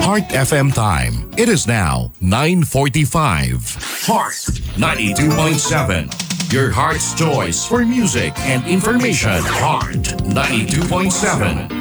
Heart FM time. It is now 9:45. Heart 92.7. Your heart's choice for music and information. Heart 92.7.